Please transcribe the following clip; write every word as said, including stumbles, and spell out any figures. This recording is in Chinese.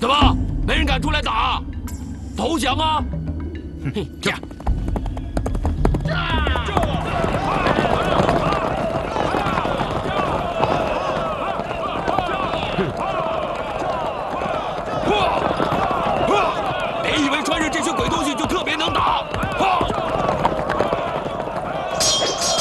怎么没人敢出来打？投降啊！ 嘿，这样。